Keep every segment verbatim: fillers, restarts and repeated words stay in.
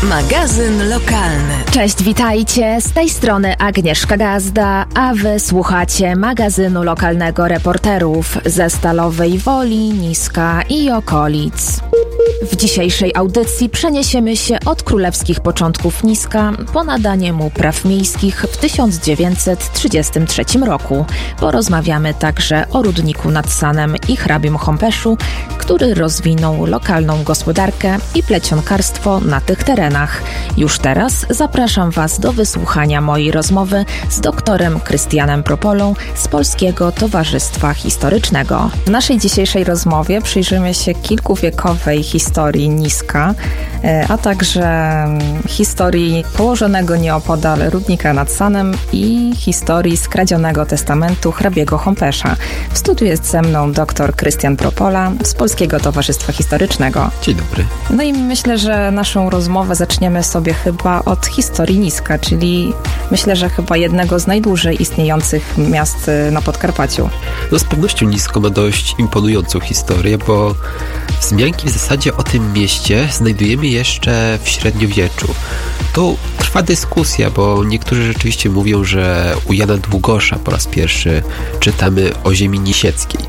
Magazyn lokalny. Cześć, witajcie. Z tej strony Agnieszka Gazda, a wy słuchacie magazynu lokalnego reporterów ze Stalowej Woli, Niska i okolic. W dzisiejszej audycji przeniesiemy się od królewskich początków Niska po nadanie mu praw miejskich w tysiąc dziewięćset trzydziestym trzecim roku. Porozmawiamy także o Rudniku nad Sanem i hrabim Hompeszu, który rozwinął lokalną gospodarkę i plecionkarstwo na tych terenach. Już teraz zapraszam Was do wysłuchania mojej rozmowy z doktorem Krystianem Propolą z Polskiego Towarzystwa Historycznego. W naszej dzisiejszej rozmowie przyjrzymy się kilkuwiekowej historii Niska, a także historii położonego nieopodal Rudnika nad Sanem i historii skradzionego testamentu hrabiego Hompesza. W studiu jest ze mną dr Krystian Propola z Polskiego Towarzystwa Historycznego. Dzień dobry. No i myślę, że naszą rozmowę zaczniemy sobie chyba od historii Niska, czyli myślę, że chyba jednego z najdłużej istniejących miast na Podkarpaciu. No z pewnością Nisko ma dość imponującą historię, bo wzmianki w zasadzie o tym mieście znajdujemy jeszcze w średniowieczu. Tu trwa dyskusja, bo niektórzy rzeczywiście mówią, że u Jana Długosza po raz pierwszy czytamy o ziemi nisieckiej.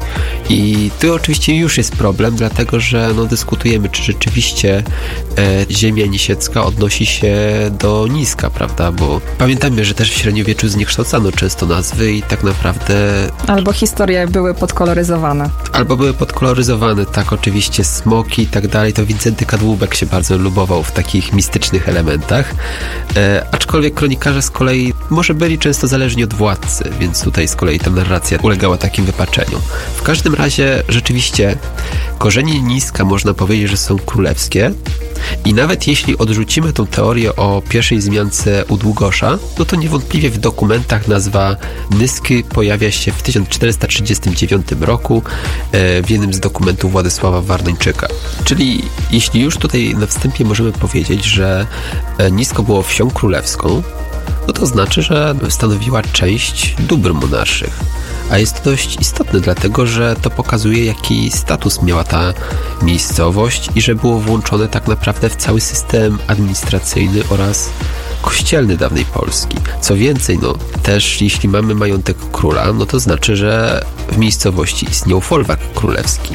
I tu oczywiście już jest problem, dlatego że no, dyskutujemy, czy rzeczywiście e, ziemia nisiecka odnosi się do Niska, prawda? Bo pamiętamy, że też w średniowieczu zniekształcano często nazwy i tak naprawdę... Albo historie były podkoloryzowane. Albo były podkoloryzowane, tak, oczywiście smoki i tak dalej. To Wincenty Kadłubek się bardzo lubował w takich mistycznych elementach. E, aczkolwiek kronikarze z kolei może byli często zależni od władcy, więc tutaj z kolei ta narracja ulegała takim wypaczeniom. W każdym razie rzeczywiście korzenie Niska można powiedzieć, że są królewskie i nawet jeśli odrzucimy tą teorię o pierwszej wzmiance u Długosza, no to niewątpliwie w dokumentach nazwa Nyski pojawia się w tysiąc czterysta trzydziestym dziewiątym roku e, w jednym z dokumentów Władysława Warneńczyka. Czyli jeśli już tutaj na wstępie możemy powiedzieć, że Nisko było wsią królewską, no to znaczy, że stanowiła część dóbr monarszych. A jest to dość istotne, dlatego że to pokazuje, jaki status miała ta miejscowość i że było włączone tak naprawdę w cały system administracyjny oraz kościelny dawnej Polski. Co więcej, no też jeśli mamy majątek króla, no to znaczy, że w miejscowości istniał folwark królewski.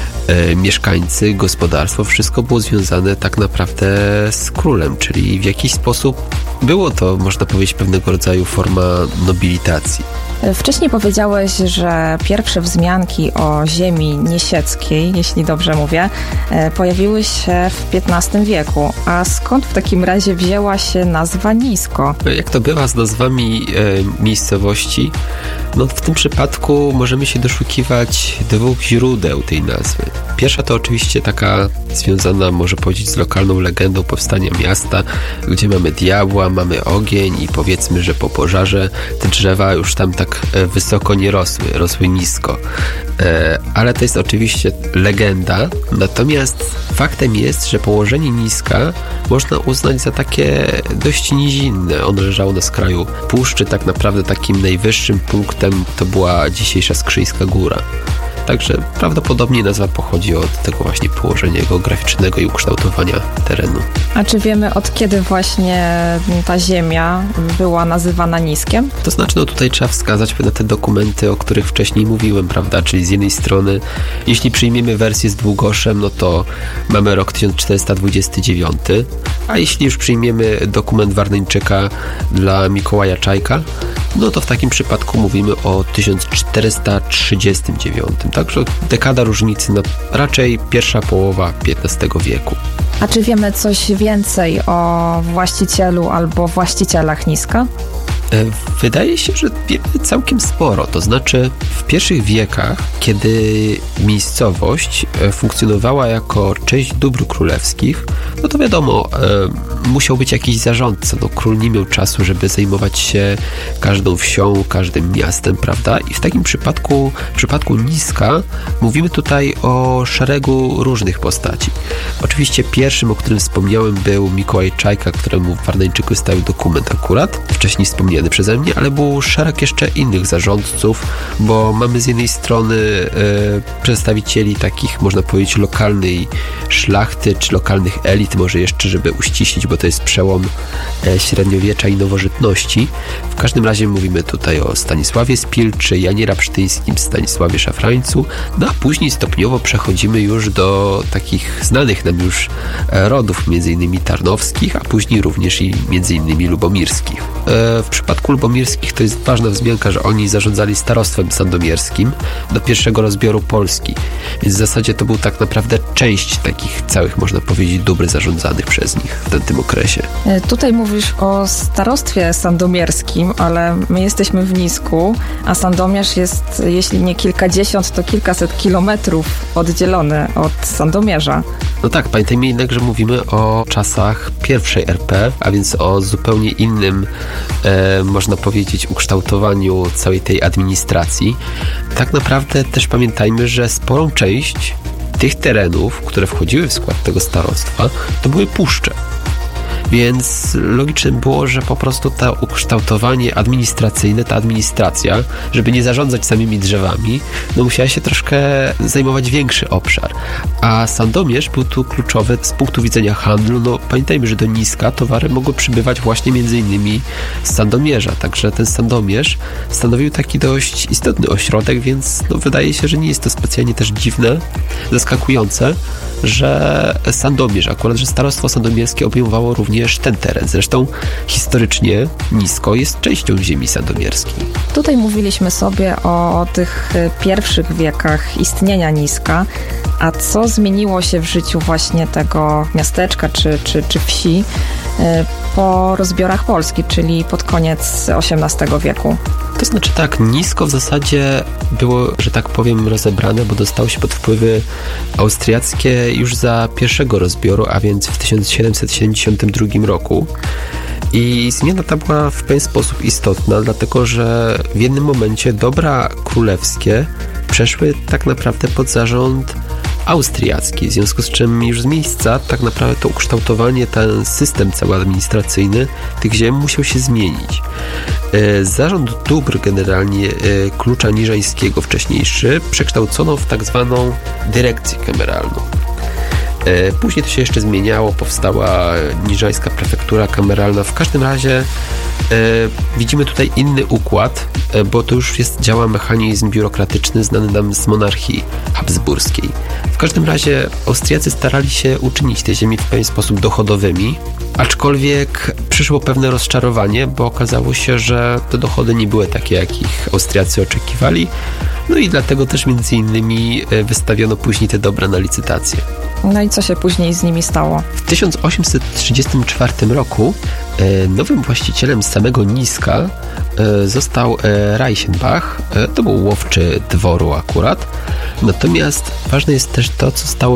E, mieszkańcy, gospodarstwo, wszystko było związane tak naprawdę z królem, czyli w jakiś sposób było to, można powiedzieć, pewnego rodzaju forma nobilitacji. Wcześniej powiedziałeś, że pierwsze wzmianki o ziemi niesieckiej, jeśli dobrze mówię, pojawiły się w piętnastym wieku. A skąd w takim razie wzięła się nazwa Nisko? Jak to bywa z nazwami e, miejscowości, no w tym przypadku możemy się doszukiwać dwóch źródeł tej nazwy. Pierwsza to oczywiście taka związana, może powiedzieć, z lokalną legendą powstania miasta, gdzie mamy diabła, mamy ogień i powiedzmy, że po pożarze te drzewa już tam tak wysoko nie rosły, rosły nisko. E, ale to jest oczywiście legenda, natomiast faktem jest, że położenie Niska można uznać za takie dość nizinne. Ono leżało na skraju puszczy, tak naprawdę takim najwyższym punktem to była dzisiejsza Skrzyńska Góra. Także prawdopodobnie nazwa pochodzi od tego właśnie położenia geograficznego i ukształtowania terenu. A czy wiemy, od kiedy właśnie ta ziemia była nazywana Niskiem? To znaczy, no tutaj trzeba wskazać na te dokumenty, o których wcześniej mówiłem, prawda? Czyli z jednej strony, jeśli przyjmiemy wersję z Długoszem, no to mamy rok tysiąc czterysta dwudziesty dziewiąty, a jeśli już przyjmiemy dokument Warneńczyka dla Mikołaja Czajka, no to w takim przypadku mówimy o tysiąc czterysta trzydziestym dziewiątym. Także dekada różnicy, no raczej pierwsza połowa piętnastego wieku. A czy wiemy coś więcej o właścicielu albo właścicielach Niska? Wydaje się, że wiemy całkiem sporo. To znaczy w pierwszych wiekach, kiedy miejscowość funkcjonowała jako część dóbr królewskich, no to wiadomo, e, musiał być jakiś zarządca. No, król nie miał czasu, żeby zajmować się każdą wsią, każdym miastem, prawda? I w takim przypadku, w przypadku Niska, mówimy tutaj o szeregu różnych postaci. Oczywiście pierwszym, o którym wspomniałem, był Mikołaj Czajka, któremu w Warneńczyku stawił dokument akurat, wcześniej wspomniany wspomniany przeze mnie, ale był szereg jeszcze innych zarządców, bo mamy z jednej strony e, przedstawicieli takich, można powiedzieć, lokalnej szlachty, czy lokalnych elit, może jeszcze, żeby uściślić, bo to jest przełom e, średniowiecza i nowożytności. W każdym razie mówimy tutaj o Stanisławie Spilczy, Janie Rapsztyńskim, Stanisławie Szafrańcu, no a później stopniowo przechodzimy już do takich znanych nam już rodów, między innymi Tarnowskich, a później również i między innymi Lubomirskich. W przypadku Lubomirskich to jest ważna wzmianka, że oni zarządzali starostwem sandomierskim do pierwszego rozbioru Polski, więc w zasadzie to był tak naprawdę część takich całych, można powiedzieć, dóbr zarządzanych przez nich w tym okresie. Tutaj mówisz o starostwie sandomierskim, ale my jesteśmy w Nisku, a Sandomierz jest, jeśli nie kilkadziesiąt, to kilkaset kilometrów oddzielony od Sandomierza. No tak, pamiętajmy jednak, że mówimy o czasach pierwszej R P, a więc o zupełnie innym, e, można powiedzieć, ukształtowaniu całej tej administracji. Tak naprawdę też pamiętajmy, że sporą część tych terenów, które wchodziły w skład tego starostwa, to były puszcze. Więc logicznym było, że po prostu to ukształtowanie administracyjne, ta administracja, żeby nie zarządzać samymi drzewami, no musiała się troszkę zajmować większy obszar. A Sandomierz był tu kluczowy z punktu widzenia handlu. No pamiętajmy, że do Niska towary mogły przybywać właśnie między innymi z Sandomierza, także ten Sandomierz stanowił taki dość istotny ośrodek, więc no, wydaje się, że nie jest to specjalnie też dziwne, zaskakujące, że Sandomierz, akurat, że starostwo sandomierskie obejmowało również ten teren. Zresztą historycznie Nisko jest częścią ziemi sandomierskiej. Tutaj mówiliśmy sobie o tych pierwszych wiekach istnienia Niska, a co zmieniło się w życiu właśnie tego miasteczka czy, czy, czy wsi po rozbiorach Polski, czyli pod koniec osiemnastego wieku? To znaczy tak, Nisko w zasadzie było, że tak powiem, rozebrane, bo dostało się pod wpływy austriackie już za pierwszego rozbioru, a więc w tysiąc siedemset siedemdziesiątym drugim roku. I zmiana ta była w pewien sposób istotna, dlatego że w jednym momencie dobra królewskie przeszły tak naprawdę pod zarząd austriacki, w związku z czym już z miejsca tak naprawdę to ukształtowanie, ten system cały administracyjny tych ziem musiał się zmienić. Zarząd dóbr generalnie Klucza Niżańskiego wcześniejszy przekształcono w tak zwaną dyrekcję kameralną. Później to się jeszcze zmieniało, powstała Niżańska prefektura kameralna. W każdym razie e, widzimy tutaj inny układ, e, bo to już jest, działa mechanizm biurokratyczny znany nam z monarchii habsburskiej. W każdym razie Austriacy starali się uczynić te ziemie w pewien sposób dochodowymi, aczkolwiek przyszło pewne rozczarowanie, bo okazało się, że te dochody nie były takie, jakich Austriacy oczekiwali. No i dlatego też między innymi wystawiono później te dobra na licytację. No i co się później z nimi stało? W tysiąc osiemset trzydziestym czwartym roku e, nowym właścicielem samego Niska e, został e, Reichenbach. E, to był łowczy dworu akurat. Natomiast ważne jest też to, co stało